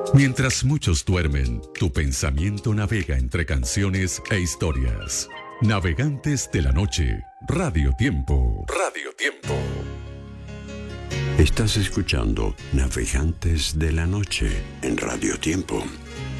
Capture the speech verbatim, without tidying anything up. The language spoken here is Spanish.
Mientras muchos duermen, tu pensamiento navega entre canciones e historias. Navegantes de la noche, Radio Tiempo. Radio Tiempo. Estás escuchando Navegantes de la Noche en Radio Tiempo.